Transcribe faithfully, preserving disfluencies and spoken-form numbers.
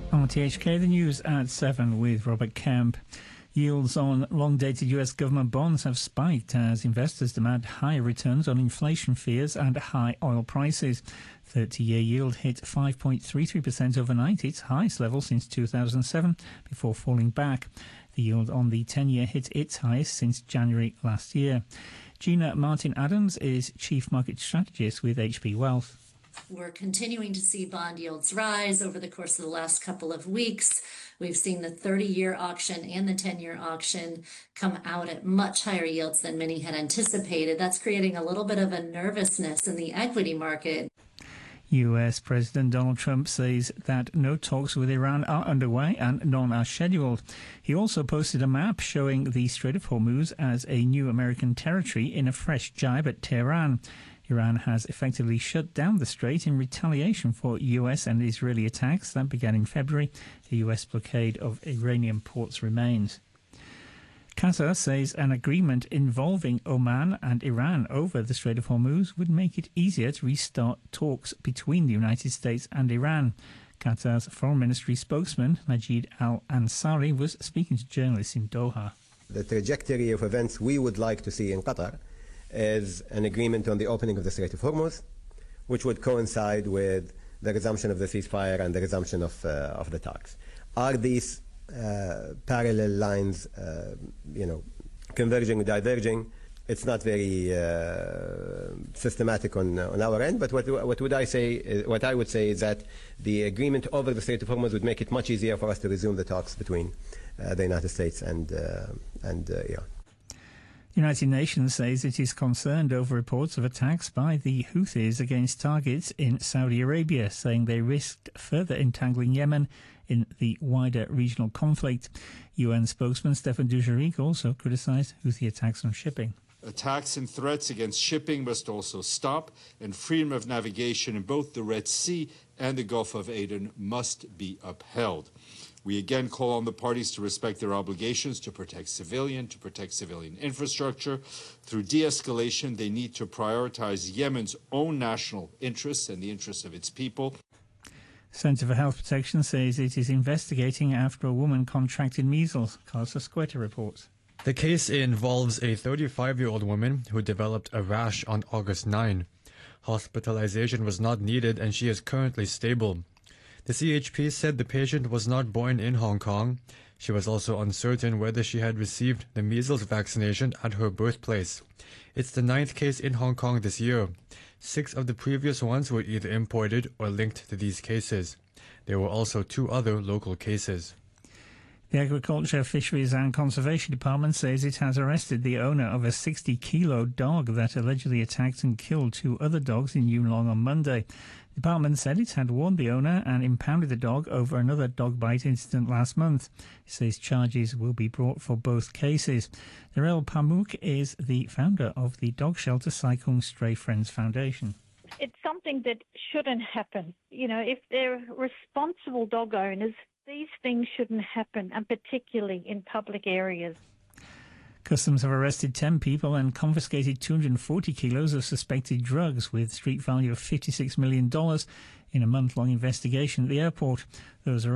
R T H K, the news at seven with Robert Kemp. Yields on long-dated U S government bonds have spiked as investors demand higher returns on inflation fears and high oil prices. thirty-year yield hit five point three three percent overnight, its highest level since two thousand seven, before falling back. The yield on the ten-year hit its highest since January last year. Gina Martin-Adams is Chief Market Strategist with H P Wealth. We're continuing to see bond yields rise over the course of the last couple of weeks. We've seen the thirty-year auction and the ten-year auction come out at much higher yields than many had anticipated. That's creating a little bit of a nervousness in the equity market. U S President Donald Trump says that no talks with Iran are underway and none are scheduled. He also posted a map showing the Strait of Hormuz as a new American territory in a fresh jibe at Tehran. Iran has effectively shut down the strait in retaliation for U S and Israeli attacks that began in February. The U S blockade of Iranian ports remains. Qatar says an agreement involving Oman and Iran over the Strait of Hormuz would make it easier to restart talks between the United States and Iran. Qatar's Foreign Ministry spokesman, Majid Al-Ansari, was speaking to journalists in Doha. The trajectory of events we would like to see in Qatar is an agreement on the opening of the Strait of Hormuz, which would coincide with the resumption of the ceasefire and the resumption of, uh, of the talks. Are these uh, parallel lines, uh, you know, converging or diverging? It's not very uh, systematic on on our end, but what what would I say? What I would say is that the agreement over the Strait of Hormuz would make it much easier for us to resume the talks between uh, the United States and uh, and uh, Iran. The United Nations says it is concerned over reports of attacks by the Houthis against targets in Saudi Arabia, saying they risked further entangling Yemen in the wider regional conflict. U N spokesman Stefan Dujarric also criticised Houthi attacks on shipping. Attacks and threats against shipping must also stop, and freedom of navigation in both the Red Sea and the Gulf of Aden must be upheld. We again call on the parties to respect their obligations to protect civilian, to protect civilian infrastructure. Through de-escalation, they need to prioritize Yemen's own national interests and the interests of its people. Centre for Health Protection says it is investigating after a woman contracted measles. Carlos Escueta reports. The case involves a thirty-five-year-old woman who developed a rash on August ninth. Hospitalization was not needed and she is currently stable. The C H P said the patient was not born in Hong Kong. She was also uncertain whether she had received the measles vaccination at her birthplace. It's the ninth case in Hong Kong this year. Six of the previous ones were either imported or linked to these cases. There were also two other local cases. The Agriculture, Fisheries and Conservation Department says it has arrested the owner of a sixty-kilo dog that allegedly attacked and killed two other dogs in Yuen Long on Monday. The department said it had warned the owner and impounded the dog over another dog bite incident last month. It says charges will be brought for both cases. Narelle Pamuk is the founder of the dog shelter Sai Kung Stray Friends Foundation. It's something that shouldn't happen. You know, if they're responsible dog owners, these things shouldn't happen, and particularly in public areas. Customs have arrested ten people and confiscated two hundred forty kilos of suspected drugs with street value of fifty-six million dollars in a month-long investigation at the airport. Those